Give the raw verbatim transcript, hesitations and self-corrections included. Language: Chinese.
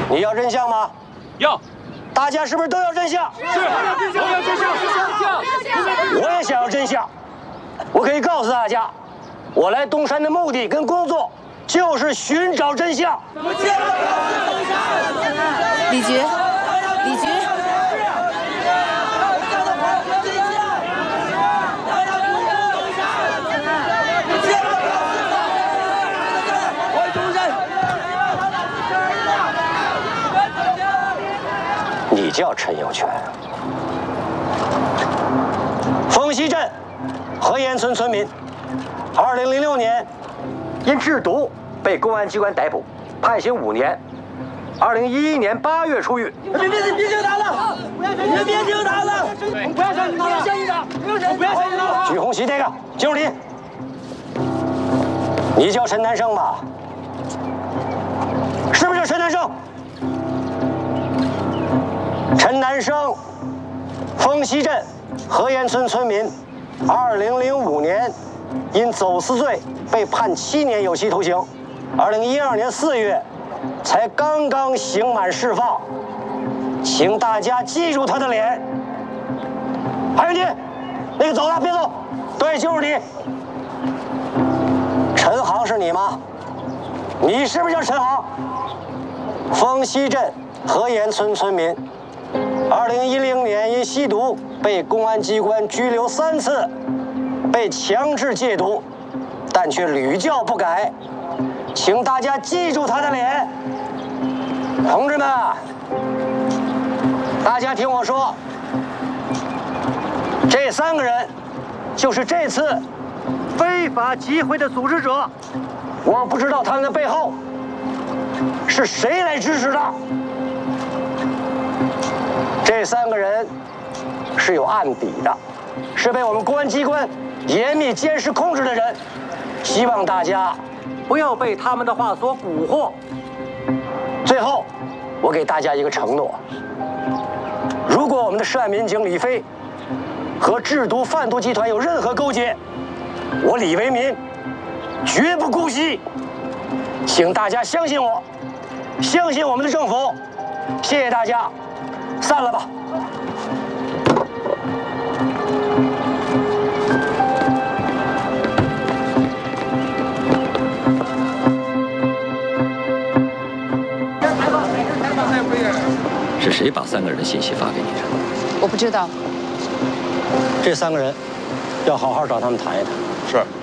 你要真相吗？ 要。 大家是不是都要真相？ 是，我要真相，我要真相， 我也想要真相。我可以告诉大家，我来东山的目的跟工作就是寻找真相。 李局，李局。 你叫陈有权，丰溪镇河沿村村民，二零零六年因制毒被公安机关逮捕，判刑五年。二零一一年八月出狱。 别别别听他的，别别听他的，不要相信他，不要相信他，不要相信他。 举红旗这个经理，你叫陈南生吧？是不是叫陈南生？ 陈南生，丰溪镇河沿村村民，二零零五年因走私罪被判七年有期徒刑，二零一二年四月才刚刚刑满释放，请大家记住他的脸。还有你，那个走了，别走，对，就是你。陈航是你吗？你是不是叫陈航？丰溪镇河沿村村民。 二零一零年因吸毒被公安机关拘留三次，被强制戒毒，但却屡教不改，请大家记住他的脸。同志们，大家听我说，这三个人就是这次非法集会的组织者。我不知道他们的背后是谁来支持的。 这三个人是有案底的，是被我们公安机关严密监视控制的人。希望大家不要被他们的话所蛊惑。最后，我给大家一个承诺：如果我们的涉案民警李飞和制毒贩毒集团有任何勾结，我李为民绝不姑息。请大家相信我，相信我们的政府。谢谢大家。 散了吧。 是谁把三个人的信息发给你的？ 我不知道。 这三个人，要好好找他们谈一谈。 是。